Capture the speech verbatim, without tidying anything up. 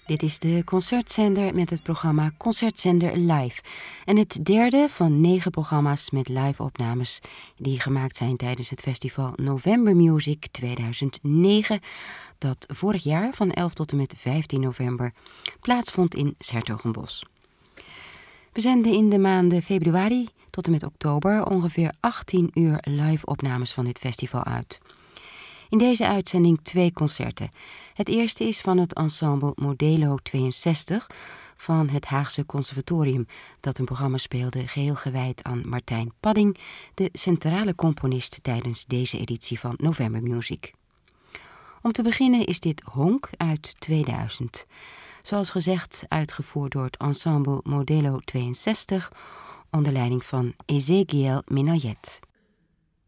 Dit is de Concertzender met het programma Concertzender Live. En het derde van negen programma's met live-opnames die gemaakt zijn tijdens het festival November Music tweeduizend negen... dat vorig jaar van elf tot en met vijftien november plaatsvond in 's-Hertogenbosch. We zenden in de maanden februari tot en met oktober ongeveer achttien uur live-opnames van dit festival uit. In deze uitzending twee concerten. Het eerste is van het ensemble Modelo tweeënzestig van het Haagse Conservatorium, dat een programma speelde geheel gewijd aan Martijn Padding, de centrale componist tijdens deze editie van November Music. Om te beginnen is dit Honk uit tweeduizend. Zoals gezegd uitgevoerd door het ensemble Modelo tweeënzestig onder leiding van Ezequiel Minayet.